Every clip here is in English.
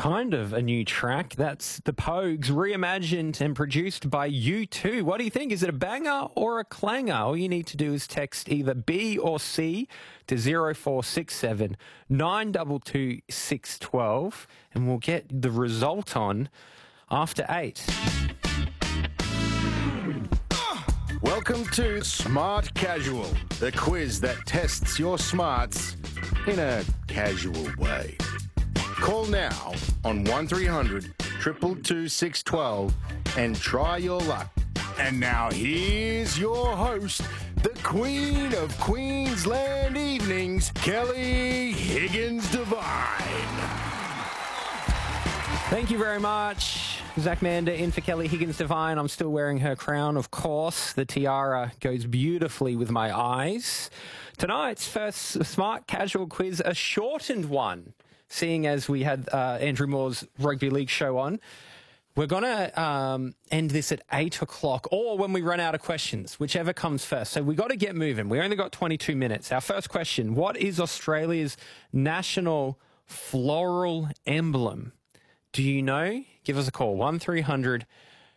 kind of a new track. That's The Pogues, reimagined and produced by U2. What do you think? Is it a banger or a clanger? All you need to do is text either B or C to 0467 922 612 and we'll get the result on after 8. Welcome to Smart Casual, the quiz that tests your smarts in a casual way. Call now on 1300 222 612 and try your luck. And now here's your host, the Queen of Queensland Evenings, Kelly Higgins Devine. Thank you very much. Zach Mander in for Kelly Higgins Devine. I'm still wearing her crown, of course. The tiara goes beautifully with my eyes. Tonight's first Smart Casual quiz, a shortened one, seeing as we had Andrew Moore's Rugby League show on. We're going to end this at 8 o'clock or when we run out of questions, whichever comes first. So we got to get moving. We only got 22 minutes. Our first question, what is Australia's national floral emblem? Do you know? Give us a call, 1300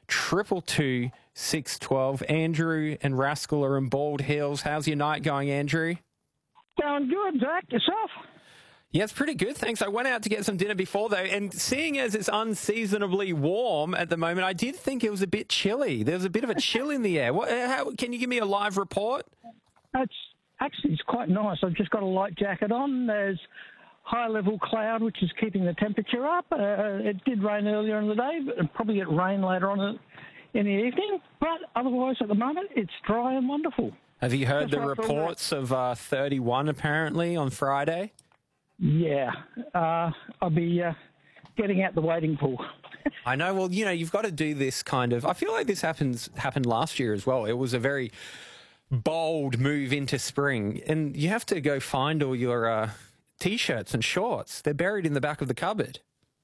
222 612. Andrew and Rascal are in Bald Hills. How's your night going, Andrew? Going good, Zach. Yourself? Yeah, it's pretty good, thanks. I went out to get some dinner before, though, and seeing as it's unseasonably warm at the moment, I did think it was a bit chilly. There was a bit of a chill in the air. Can you give me a live report? It's quite nice. I've just got a light jacket on. There's high-level cloud, which is keeping the temperature up. It did rain earlier in the day, but it'll probably get rain later on in the evening. But otherwise, at the moment, it's dry and wonderful. Have you heard the reports of 31, apparently, on Friday? Yeah. I'll be getting out the wading pool. I know. Well, you've got to do this kind of... I feel like this happened last year as well. It was a very bold move into spring, and you have to go find all your... T-shirts and shorts. They're buried in the back of the cupboard.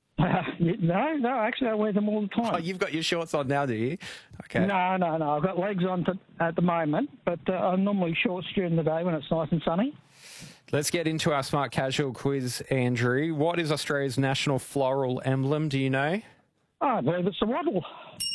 No, actually I wear them all the time. Oh, you've got your shorts on now, do you? Okay. No. I've got legs on at the moment, but I'm normally shorts during the day when it's nice and sunny. Let's get into our Smart Casual quiz, Andrew. What is Australia's national floral emblem? Do you know? I believe it's the wattle.